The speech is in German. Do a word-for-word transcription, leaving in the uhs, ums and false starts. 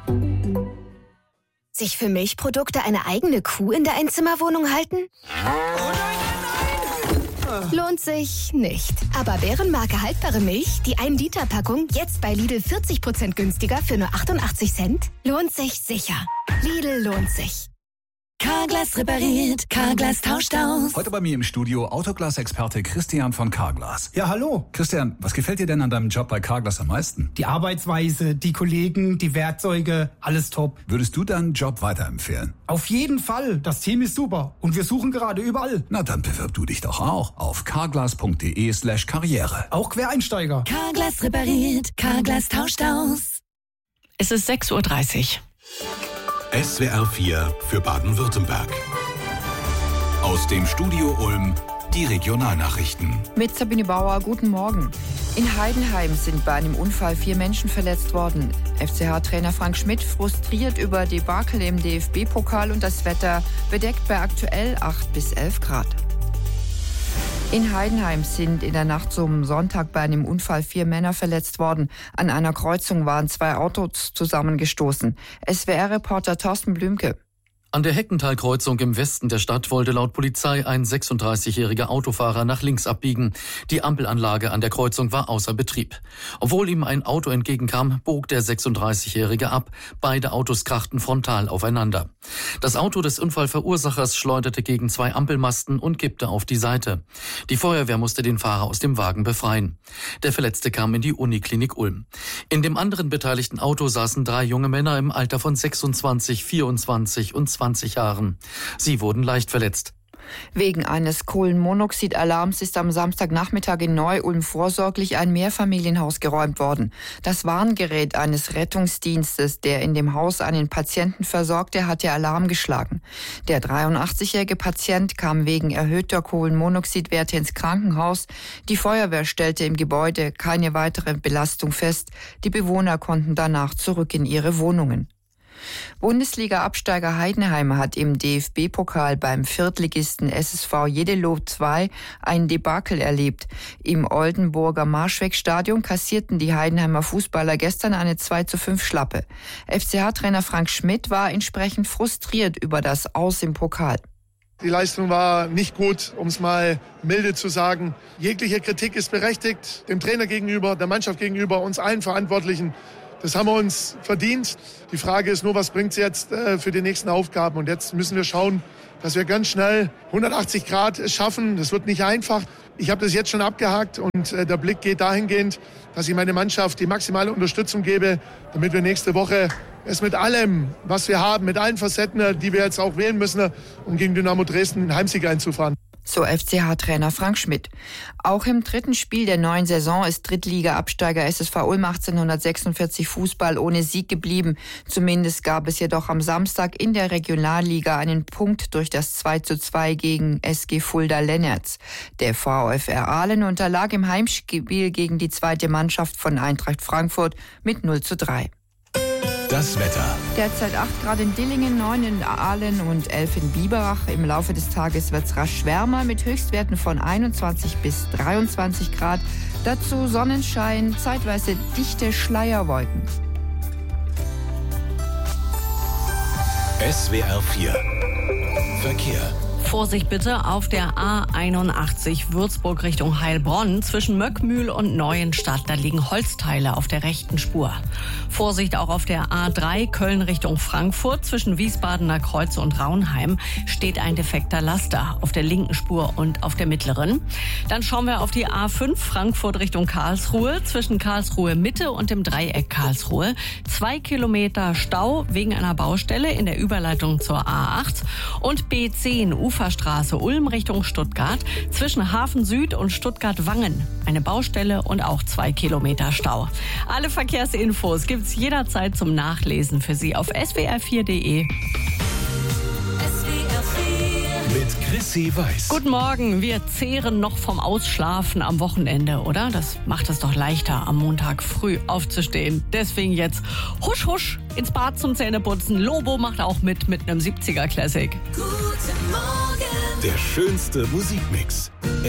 Sich für Milchprodukte eine eigene Kuh in der Einzimmerwohnung halten? Lohnt sich nicht. Aber Bärenmarke haltbare Milch, die ein Liter Packung, jetzt bei Lidl vierzig Prozent günstiger für nur achtundachtzig Cent? Lohnt sich sicher. Lidl lohnt sich. Carglass repariert, Carglass tauscht aus. Heute bei mir im Studio Autoglas-Experte Christian von Carglass. Ja, hallo. Christian, was gefällt dir denn an deinem Job bei Carglass am meisten? Die Arbeitsweise, die Kollegen, die Werkzeuge, alles top. Würdest du deinen Job weiterempfehlen? Auf jeden Fall. Das Team ist super. Und wir suchen gerade überall. Na, dann bewirb du dich doch auch auf carglass.de slash karriere. Auch Quereinsteiger. Carglass repariert, Carglass tauscht aus. Es ist sechs Uhr dreißig. S W R vier für Baden-Württemberg. Aus dem Studio Ulm die Regionalnachrichten. Mit Sabine Bauer, guten Morgen. In Heidenheim sind bei einem Unfall vier Menschen verletzt worden. F C H-Trainer Frank Schmidt frustriert über Debakel im D F B-Pokal und das Wetter bedeckt bei aktuell acht bis elf Grad. In Heidenheim sind in der Nacht zum Sonntag bei einem Unfall vier Männer verletzt worden. An einer Kreuzung waren zwei Autos zusammengestoßen. S W R-Reporter Thorsten Blümke. An der Heckental-Kreuzung im Westen der Stadt wollte laut Polizei ein sechsunddreißigjähriger Autofahrer nach links abbiegen. Die Ampelanlage an der Kreuzung war außer Betrieb. Obwohl ihm ein Auto entgegenkam, bog der sechsunddreißigjährige ab. Beide Autos krachten frontal aufeinander. Das Auto des Unfallverursachers schleuderte gegen zwei Ampelmasten und kippte auf die Seite. Die Feuerwehr musste den Fahrer aus dem Wagen befreien. Der Verletzte kam in die Uniklinik Ulm. In dem anderen beteiligten Auto saßen drei junge Männer im Alter von sechsundzwanzig, vierundzwanzig und zwanzig Jahren. Sie wurden leicht verletzt. Wegen eines Kohlenmonoxidalarms ist am Samstagnachmittag in Neu-Ulm vorsorglich ein Mehrfamilienhaus geräumt worden. Das Warngerät eines Rettungsdienstes, der in dem Haus einen Patienten versorgte, hatte Alarm geschlagen. Der dreiundachtzigjährige Patient kam wegen erhöhter Kohlenmonoxidwerte ins Krankenhaus. Die Feuerwehr stellte im Gebäude keine weitere Belastung fest. Die Bewohner konnten danach zurück in ihre Wohnungen. Bundesliga-Absteiger Heidenheim hat im D F B-Pokal beim Viertligisten S S V Jeddelo zwei ein Debakel erlebt. Im Oldenburger Marschweg-Stadion kassierten die Heidenheimer Fußballer gestern eine zwei zu fünf Schlappe. F C H-Trainer Frank Schmidt war entsprechend frustriert über das Aus im Pokal. Die Leistung war nicht gut, um es mal milde zu sagen. Jegliche Kritik ist berechtigt, dem Trainer gegenüber, der Mannschaft gegenüber, uns allen Verantwortlichen. Das haben wir uns verdient. Die Frage ist nur, was bringt es jetzt äh, für die nächsten Aufgaben? Und jetzt müssen wir schauen, dass wir ganz schnell hundertachtzig Grad schaffen. Das wird nicht einfach. Ich habe das jetzt schon abgehakt und äh, der Blick geht dahingehend, dass ich meine Mannschaft die maximale Unterstützung gebe, damit wir nächste Woche es mit allem, was wir haben, mit allen Facetten, die wir jetzt auch wählen müssen, um gegen Dynamo Dresden einen Heimsieg einzufahren. So F C H-Trainer Frank Schmidt. Auch im dritten Spiel der neuen Saison ist Drittliga-Absteiger S S V Ulm achtzehnhundertsechsundvierzig Fußball ohne Sieg geblieben. Zumindest gab es jedoch am Samstag in der Regionalliga einen Punkt durch das zwei zu zwei gegen S G Fulda-Lennertz. Der VfR Aalen unterlag im Heimspiel gegen die zweite Mannschaft von Eintracht Frankfurt mit null zu drei. Das Wetter. Derzeit acht Grad in Dillingen, neun in Aalen und elf in Biberach. Im Laufe des Tages wird es rasch wärmer mit Höchstwerten von einundzwanzig bis dreiundzwanzig Grad. Dazu Sonnenschein, zeitweise dichte Schleierwolken. S W R vier Verkehr. Vorsicht bitte auf der A einundachtzig Würzburg Richtung Heilbronn. Zwischen Möckmühl und Neuenstadt, da liegen Holzteile auf der rechten Spur. Vorsicht auch auf der A drei Köln Richtung Frankfurt. Zwischen Wiesbadener Kreuz und Raunheim steht ein defekter Laster auf der linken Spur und auf der mittleren. Dann schauen wir auf die A fünf Frankfurt Richtung Karlsruhe. Zwischen Karlsruhe Mitte und dem Dreieck Karlsruhe. Zwei Kilometer Stau wegen einer Baustelle in der Überleitung zur A acht. Und B zehn Uferstraße Ulm Richtung Stuttgart. Zwischen Hafen Süd und Stuttgart-Wangen. Eine Baustelle und auch zwei Kilometer Stau. Alle Verkehrsinfos gibt's jederzeit zum Nachlesen für Sie auf s w r vier punkt d e. Mit Chrissy Weiß. Guten Morgen. Wir zehren noch vom Ausschlafen am Wochenende, oder? Das macht es doch leichter, am Montag früh aufzustehen. Deswegen jetzt husch husch ins Bad zum Zähneputzen. Lobo macht auch mit mit einem siebziger Classic. Der schönste Musikmix.